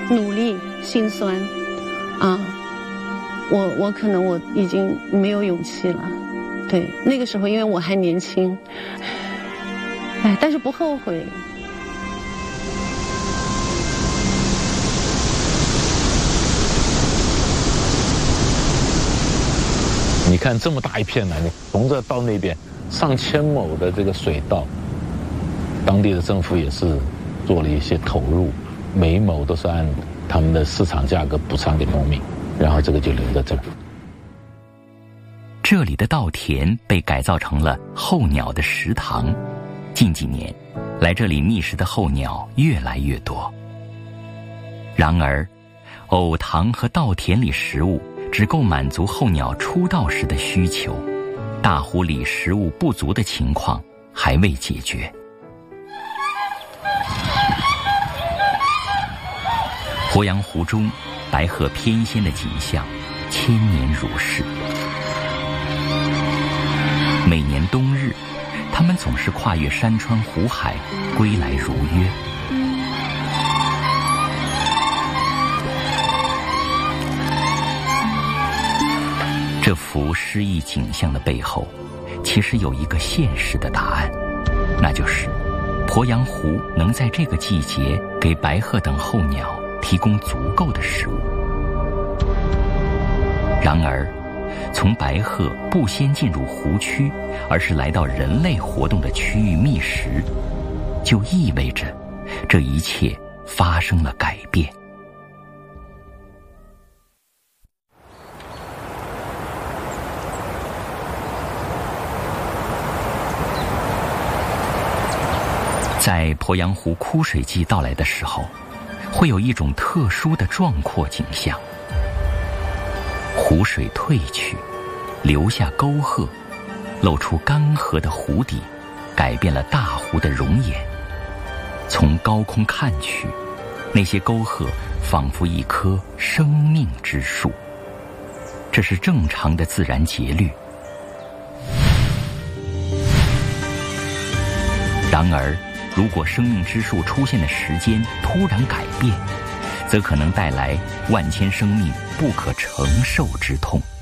努力、心酸啊。我可能我已经没有勇气了。对，那个时候因为我还年轻，但是不后悔。 你看这么大一片呢，你从这到那边上千亩的这个水稻，当地的政府也是做了一些投入，每一亩都是按他们的市场价格补偿给农民，然后这个就留在这儿。 这里的稻田被改造成了候鸟的食堂，近几年来这里觅食的候鸟越来越多。然而，藕塘和稻田里食物只够满足候鸟出稻时的需求，大湖里食物不足的情况还未解决。鄱阳湖中白鹤翩跹的景象千年如是。每年冬日，它们总是跨越山川湖海，归来如约。这幅诗意景象的背后，其实有一个现实的答案，那就是鄱阳湖能在这个季节给白鹤等候鸟提供足够的食物。然而，从白鹤不先进入湖区，而是来到人类活动的区域觅食，就意味着这一切发生了改变。在鄱阳湖枯水季到来的时候，会有一种特殊的壮阔景象。湖水退去，留下沟壑，露出干涸的湖底，改变了大湖的容颜。从高空看去，那些沟壑仿佛一棵生命之树，这是正常的自然节律。然而，如果生命之树出现的时间突然改变，则可能带来万千生命不可承受之痛。